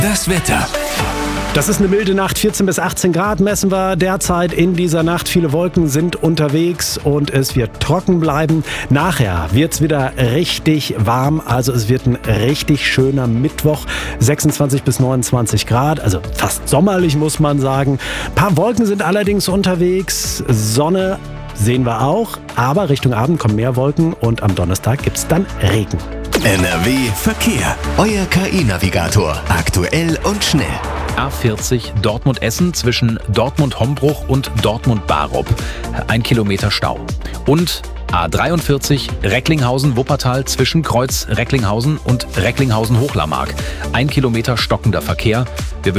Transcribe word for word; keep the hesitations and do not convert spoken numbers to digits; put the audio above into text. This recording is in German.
Das Wetter. Das ist eine milde Nacht, vierzehn bis achtzehn Grad messen wir derzeit in dieser Nacht. Viele Wolken sind unterwegs und es wird trocken bleiben. Nachher wird's wieder richtig warm, also es wird ein richtig schöner Mittwoch, sechsundzwanzig bis neunundzwanzig Grad, also fast sommerlich muss man sagen. Ein paar Wolken sind allerdings unterwegs, Sonne sehen wir auch, aber Richtung Abend kommen mehr Wolken und am Donnerstag gibt's dann Regen. N R W Verkehr. Euer K I-Navigator. Aktuell und schnell. A vierzig Dortmund-Essen zwischen Dortmund-Hombruch und Dortmund-Barup. Ein Kilometer Stau. Und A dreiundvierzig Recklinghausen-Wuppertal zwischen Kreuz Recklinghausen und Recklinghausen-Hochlarmark. Ein Kilometer stockender Verkehr. Wir